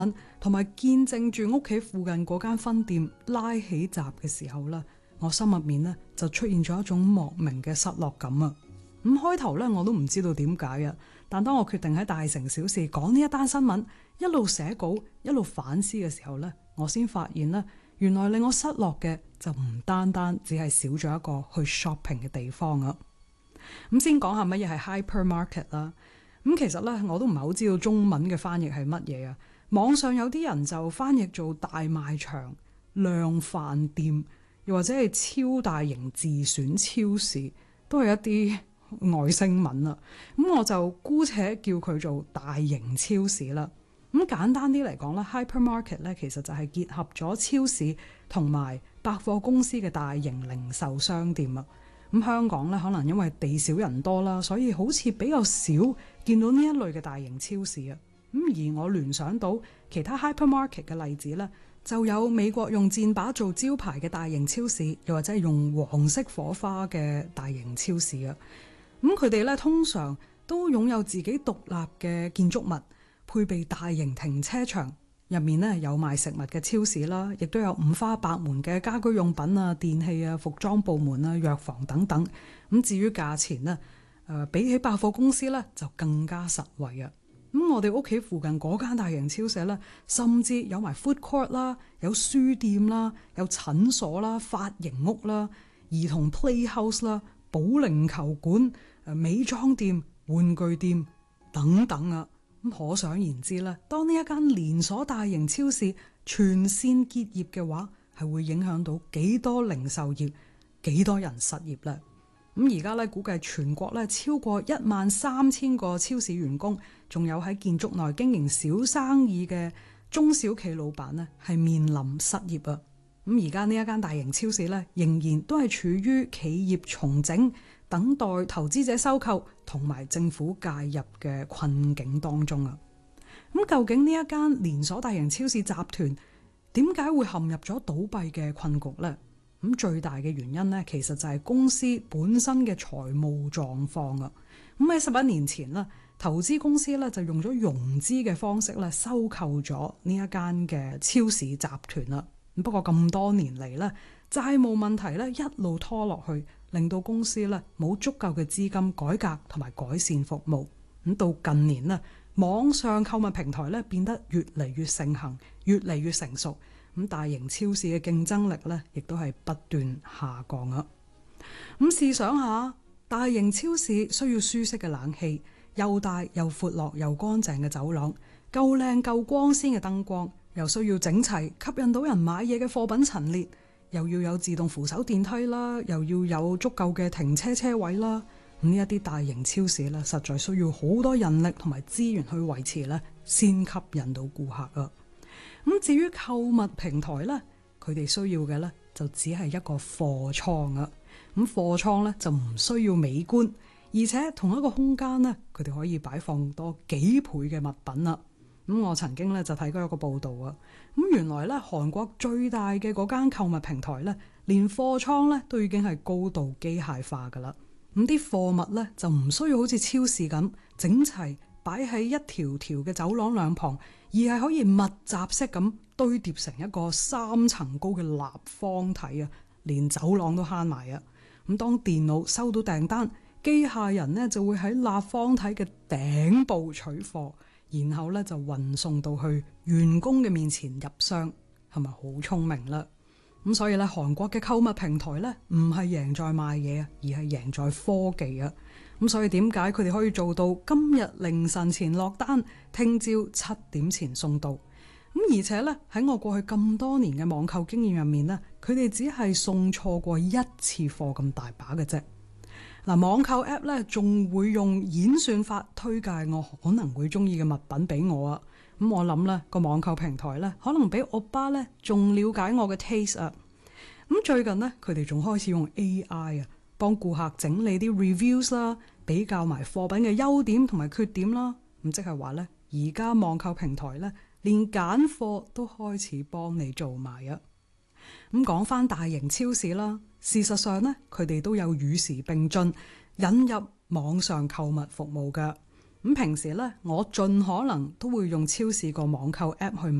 同埋見證住屋企附近嗰間分店拉起閘嘅時候呢，我心入面呢就出現咗一種莫名嘅失落感啊！咁開頭呢，我都唔知道點解啊，但當我決定喺大城小事講呢一單新聞，一路寫稿一路反思嘅時候呢，我先發現呢，原來令我失落嘅就唔單單只係少咗一個去 shopping 嘅地方啊！咁先講下乜嘢係 hypermarket 啦。咁其實呢，我都唔係好知道中文嘅翻譯係乜嘢啊。網上有啲人就翻譯做大賣場、量販店，又或者係超大型自選超市，都係一啲外星文啦。咁我就姑且叫佢做大型超市啦。咁簡單啲嚟講咧，hypermarket 咧其實就係結合咗超市同埋百貨公司嘅大型零售商店啊。咁香港咧可能因為地少人多啦，所以好似比較少見到呢一類嘅大型超市啊。咁而我聯想到其他 hypermarket 嘅例子咧，就有美國用箭靶做招牌嘅大型超市，又或者係用黃色火花嘅大型超市啊。咁佢哋咧通常都擁有自己獨立嘅建築物，配備大型停車場，入面呢有賣食物嘅超市啦，亦都有五花八門嘅家居用品啊、電器啊、服裝部門啊、藥房等等。咁至於價錢呢，比起百貨公司呢就更加實惠啊！咁我哋屋企附近嗰間大型超市呢，甚至有埋 food court 啦，有書店啦，有診所啦、髮型屋啦、兒童 playhouse 啦、保齡球館、美妝店、玩具店等等啊！咁可想而知咧，當呢一間連鎖大型超市全線結業嘅話，係會影響到幾多零售業、幾多人失業咧？咁而家咧估計全國咧超過13000個超市員工，仲有喺建築內經營小生意嘅中小企老闆呢，係面臨失業啊！咁而家呢一間大型超市咧，仍然都係處於企業重整、等待投資者收購同埋政府介入嘅困境當中啊！咁究竟呢一間連鎖大型超市集團點解會陷入咗倒閉嘅困局呢？咁最大嘅原因呢，其實就係公司本身嘅財務狀況啊！咁喺11年前呢，投資公司咧就用咗融資嘅方式咧收購咗呢一間嘅超市集團啦。不過咁多年嚟咧，債務問題咧一路拖落去，令到公司咧冇足夠嘅資金改革同埋改善服務。咁到近年呢，網上購物平台咧變得越嚟越盛行，越嚟越成熟。咁大型超市嘅競爭力咧，亦都係不斷下降啊！咁試想下，大型超市需要舒適嘅冷氣，又大又闊落又乾淨嘅走廊，夠靚夠光鮮嘅燈光，又需要整齊吸引到人買嘢嘅貨品陳列，又要有自動扶手電梯啦，又要有足夠嘅停車車位啦。咁呢一啲大型超市咧，實在需要好多人力同埋資源去維持咧，先吸引到顧客啊！咁至於購物平台咧，佢哋需要嘅咧就只係一個貨倉啊。咁貨倉咧就唔需要美觀，而且同一個空間咧，佢哋可以擺放多幾倍嘅物品啦。咁我曾經咧就睇過一個報道啊。咁原來咧韓國最大嘅嗰間購物平台咧，連貨倉咧都已經係高度機械化噶啦。咁啲貨物咧就唔需要好似超市咁整齊擺喺一條條嘅走廊兩旁，而係可以密集式咁堆疊成一個3層高嘅立方體啊，連走廊都慳埋啊！咁當電腦收到訂單，機械人呢就會喺立方體嘅頂部取貨，然後咧就運送到去員工嘅面前入箱，係咪好聰明啦？咁所以咧，韓國嘅購物平台咧唔係贏在賣嘢啊，而係贏在科技啊！咁所以點解佢哋可以做到今日凌晨前落單，聽朝7點前送到？咁而且咧喺我過去咁多年嘅網購經驗入面咧，佢哋只係送錯過一次貨咁大把嘅啫。嗱，網購 app 咧仲會用演算法推介我可能會中意嘅物品俾我啊！咁我諗咧個網購平台咧可能比歐巴咧仲了解我嘅 taste 啊！咁最近咧佢哋仲開始用 AI 啊，幫顧客整理啲 reviews 啦，比較埋貨品嘅優點同埋缺點啦。咁即係話咧，而家網購平台咧連揀貨都開始幫你做埋啊！咁講翻大型超市啦，事實上咧佢哋都有與時並進，引入網上購物服務㗎。 咁平時咧，我盡可能都會用超市個網購 app 去